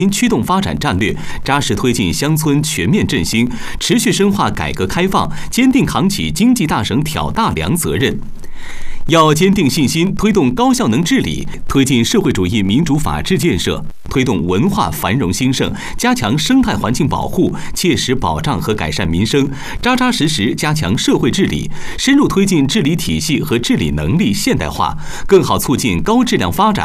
驱动发展战略，扎实推进乡村全面振兴，持续深化改革开放，坚定扛起经济大省挑大梁责任。要坚定信心，推动高效能治理，推进社会主义民主法治建设，推动文化繁荣兴盛，加强生态环境保护，切实保障和改善民生，扎扎实实加强社会治理，深入推进治理体系和治理能力现代化，更好促进高质量发展。